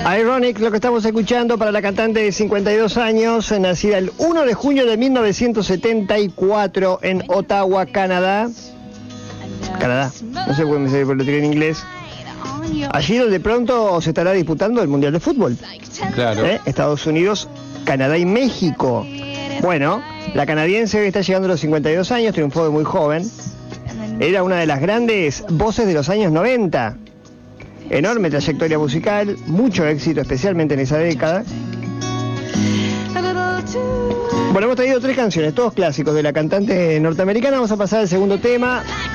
Ironic, lo que estamos escuchando para la cantante de 52 años, nacida el 1 de junio de 1974 en Ottawa, Canadá. No sé por qué lo tiré en inglés. Allí donde pronto se estará disputando el Mundial de Fútbol. Claro. Estados Unidos, Canadá y México. Bueno, la canadiense está llegando a los 52 años, triunfó de muy joven. Era una de las grandes voces de los años 90. Enorme trayectoria musical, mucho éxito, especialmente en esa década. Bueno, hemos traído 3 canciones, todos clásicos de la cantante norteamericana. Vamos a pasar al segundo tema.